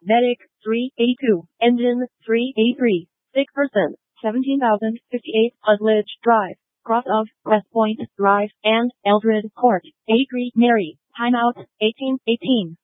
Medic 382, Engine 383, sick person 17,058, Hutledge Drive, cross of West Point Drive and Eldred Court. Agree Mary, timeout 1818.